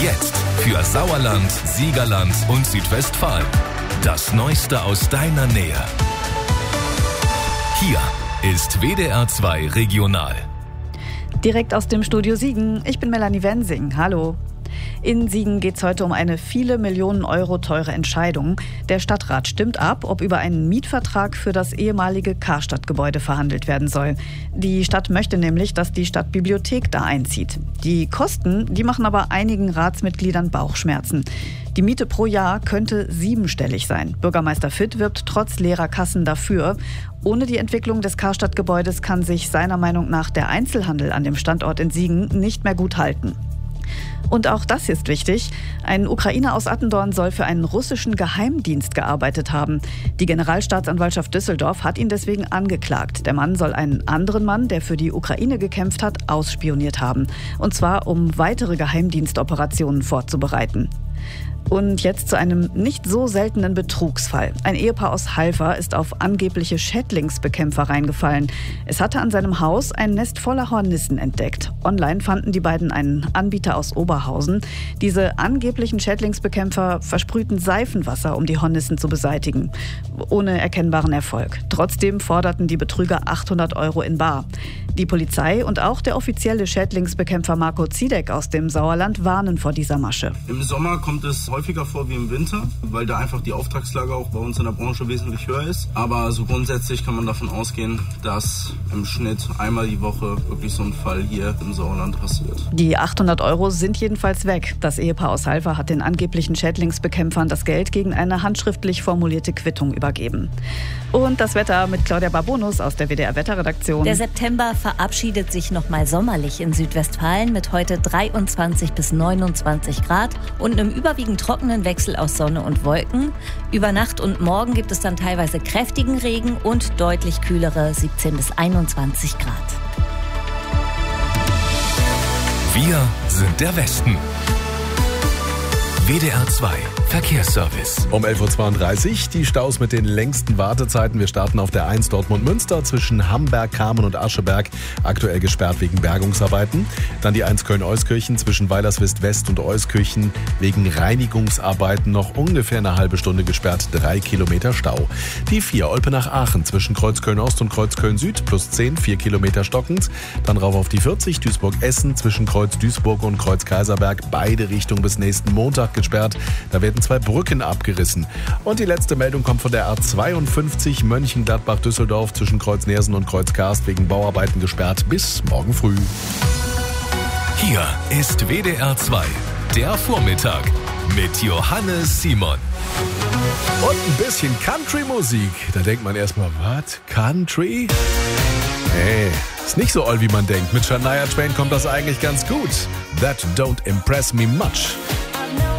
Jetzt für Sauerland, Siegerland und Südwestfalen. Das Neueste aus deiner Nähe. Hier ist WDR 2 Regional. Direkt aus dem Studio Siegen. Ich bin Melanie Wensing. Hallo. In Siegen geht es heute um eine viele Millionen Euro teure Entscheidung. Der Stadtrat stimmt ab, ob über einen Mietvertrag für das ehemalige Karstadt-Gebäude verhandelt werden soll. Die Stadt möchte nämlich, dass die Stadtbibliothek da einzieht. Die Kosten, die machen aber einigen Ratsmitgliedern Bauchschmerzen. Die Miete pro Jahr könnte 7-stellig sein. Bürgermeister Fitt wirbt trotz leerer Kassen dafür. Ohne die Entwicklung des Karstadt-Gebäudes kann sich seiner Meinung nach der Einzelhandel an dem Standort in Siegen nicht mehr gut halten. Und auch das ist wichtig. Ein Ukrainer aus Attendorn soll für einen russischen Geheimdienst gearbeitet haben. Die Generalstaatsanwaltschaft Düsseldorf hat ihn deswegen angeklagt. Der Mann soll einen anderen Mann, der für die Ukraine gekämpft hat, ausspioniert haben. Und zwar, um weitere Geheimdienstoperationen vorzubereiten. Und jetzt zu einem nicht so seltenen Betrugsfall. Ein Ehepaar aus Halver ist auf angebliche Schädlingsbekämpfer reingefallen. Es hatte an seinem Haus ein Nest voller Hornissen entdeckt. Online fanden die beiden einen Anbieter aus Oberhausen. Diese angeblichen Schädlingsbekämpfer versprühten Seifenwasser, um die Hornissen zu beseitigen. Ohne erkennbaren Erfolg. Trotzdem forderten die Betrüger 800 € in bar. Die Polizei und auch der offizielle Schädlingsbekämpfer Marco Ziedek aus dem Sauerland warnen vor dieser Masche. Im Sommer kommt es häufiger vor wie im Winter, weil da einfach die Auftragslage auch bei uns in der Branche wesentlich höher ist. Aber so grundsätzlich kann man davon ausgehen, dass im Schnitt einmal die Woche wirklich so ein Fall hier im Sauerland passiert. Die 800 € sind jedenfalls weg. Das Ehepaar aus Halver hat den angeblichen Schädlingsbekämpfern das Geld gegen eine handschriftlich formulierte Quittung übergeben. Und das Wetter mit Claudia Barbonus aus der WDR-Wetterredaktion. Der September verabschiedet sich nochmal sommerlich in Südwestfalen mit heute 23 bis 29 Grad und einem überwiegend trockenen Wechsel aus Sonne und Wolken. Über Nacht und morgen gibt es dann teilweise kräftigen Regen und deutlich kühlere 17 bis 21 Grad. Wir sind der Westen. WDR 2 Verkehrsservice. Um 11.32 Uhr die Staus mit den längsten Wartezeiten. Wir starten auf der 1 Dortmund-Münster zwischen Hamberg, Kamen und Ascheberg. Aktuell gesperrt wegen Bergungsarbeiten. Dann die 1 Köln-Euskirchen zwischen Weilerswist West und Euskirchen wegen Reinigungsarbeiten noch ungefähr eine halbe Stunde gesperrt. 3 Kilometer Stau. Die 4 Olpenach-Aachen zwischen Kreuzköln-Ost und Kreuzköln-Süd plus 10, 4 Kilometer stockend. Dann rauf auf die 40 Duisburg-Essen zwischen Kreuz-Duisburg und Kreuz-Kaiserberg. Beide Richtungen bis nächsten Montag gesperrt. Da werden 2 Brücken abgerissen. Und die letzte Meldung kommt von der A52 Mönchengladbach-Düsseldorf zwischen Kreuz-Nersen und Kreuz-Karst wegen Bauarbeiten gesperrt bis morgen früh. Hier ist WDR 2, der Vormittag mit Johannes Simon. Und ein bisschen Country-Musik. Da denkt man erstmal, was? Country? Nee, ist nicht so oll, wie man denkt. Mit Shania Twain kommt das eigentlich ganz gut. That don't impress me much.